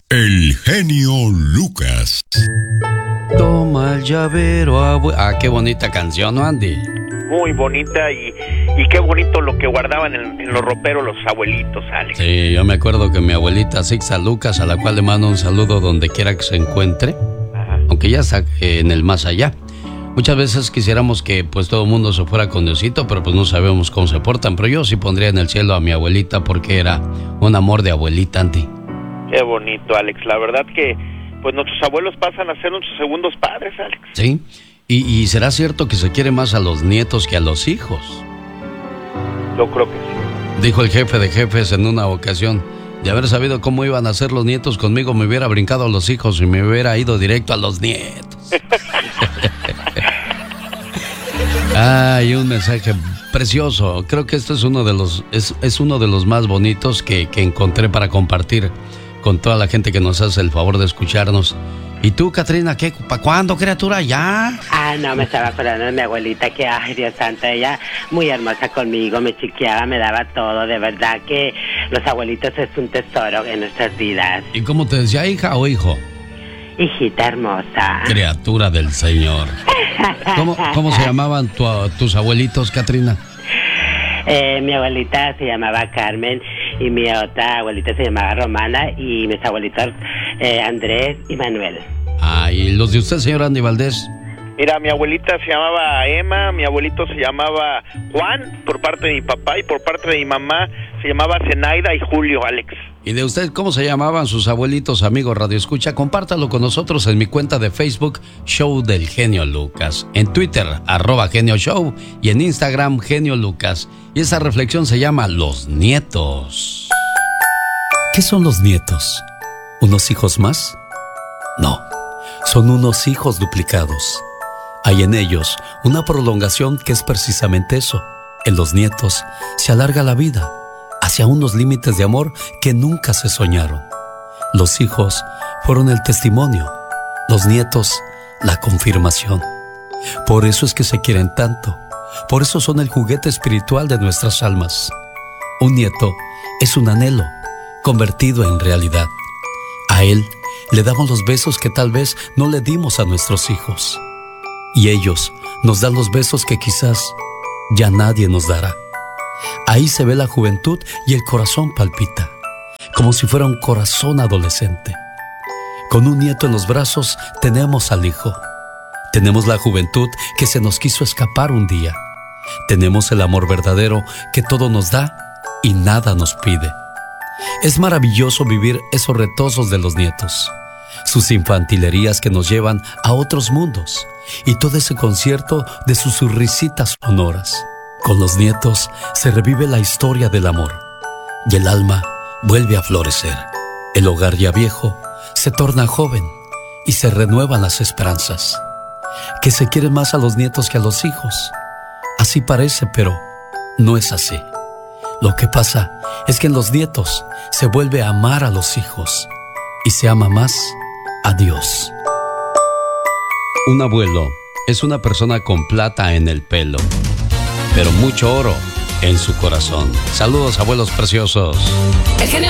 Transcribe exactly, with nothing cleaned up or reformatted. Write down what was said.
El genio Lucas. Toma el llavero, abue... Ah, qué bonita canción, ¿no, Andy? Muy bonita y, y qué bonito lo que guardaban en, en los roperos los abuelitos, Alex. Sí, yo me acuerdo que mi abuelita Sixa Lucas, a la cual le mando un saludo donde quiera que se encuentre, ajá, aunque ya está en el más allá. Muchas veces quisiéramos que pues todo el mundo se fuera con Diosito, pero pues no sabemos cómo se portan. Pero yo sí pondría en el cielo a mi abuelita porque era un amor de abuelita, Andy. Qué bonito, Alex. La verdad que pues nuestros abuelos pasan a ser nuestros segundos padres, Alex. Sí. ¿Y, y será cierto que se quiere más a los nietos que a los hijos? Yo creo que sí. Dijo el jefe de jefes en una ocasión: de haber sabido cómo iban a ser los nietos conmigo, me hubiera brincado a los hijos y me hubiera ido directo a los nietos. Ay, un mensaje precioso. Creo que esto es uno de los es, es uno de los más bonitos que, que encontré para compartir con toda la gente que nos hace el favor de escucharnos. ¿Y tú, Catrina, qué? ¿Para cuándo, criatura? ¿Ya? Ah, no, me estaba acordando de mi abuelita que, ay, Dios santo, ella muy hermosa conmigo, me chiqueaba, me daba todo. De verdad que los abuelitos es un tesoro en nuestras vidas. ¿Y cómo te decía, hija o hijo? Hijita hermosa. Criatura del Señor. ¿Cómo, cómo se llamaban tu, tus abuelitos, Catrina? Eh, mi abuelita se llamaba Carmen y mi otra abuelita se llamaba Romana y mis abuelitos eh, Andrés y Manuel. Ah, ¿y los de usted, señor Andy Valdés? Mira, mi abuelita se llamaba Emma, mi abuelito se llamaba Juan, por parte de mi papá, y por parte de mi mamá se llamaba Zenaida y Julio, Alex. ¿Y de usted cómo se llamaban sus abuelitos, amigos Radio Escucha? Compártalo con nosotros en mi cuenta de Facebook, Show del Genio Lucas, en Twitter, arroba Genio Show, y en Instagram, Genio Lucas. Y esa reflexión se llama Los Nietos. ¿Qué son los nietos? ¿Unos hijos más? No, son unos hijos duplicados. Hay en ellos una prolongación que es precisamente eso. En los nietos se alarga la vida hacia unos límites de amor que nunca se soñaron. Los hijos fueron el testimonio, los nietos la confirmación. Por eso es que se quieren tanto, por eso son el juguete espiritual de nuestras almas. Un nieto es un anhelo convertido en realidad. A él le damos los besos que tal vez no le dimos a nuestros hijos. Y ellos nos dan los besos que quizás ya nadie nos dará. Ahí se ve la juventud y el corazón palpita, como si fuera un corazón adolescente. Con un nieto en los brazos tenemos al hijo. Tenemos la juventud que se nos quiso escapar un día. Tenemos el amor verdadero que todo nos da y nada nos pide. Es maravilloso vivir esos retozos de los nietos, sus infantilerías que nos llevan a otros mundos y todo ese concierto de sus risitas sonoras. Con los nietos se revive la historia del amor y el alma vuelve a florecer. El hogar ya viejo se torna joven y se renuevan las esperanzas. Que se quieren más a los nietos que a los hijos. Así parece, pero no es así. Lo que pasa es que en los nietos se vuelve a amar a los hijos y se ama más a Dios. Un abuelo es una persona con plata en el pelo, pero mucho oro en su corazón. Saludos, abuelos preciosos.